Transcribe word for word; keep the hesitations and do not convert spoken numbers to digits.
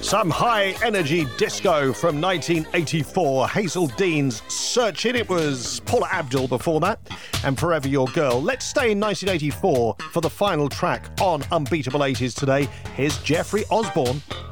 Some high-energy disco from nineteen eighty-four. Hazel Dean's Searching. It was Paula Abdul before that, and Forever Your Girl. Let's stay in nineteen eighty-four for the final track on Unbeatable eighties today. Here's Jeffrey Osborne.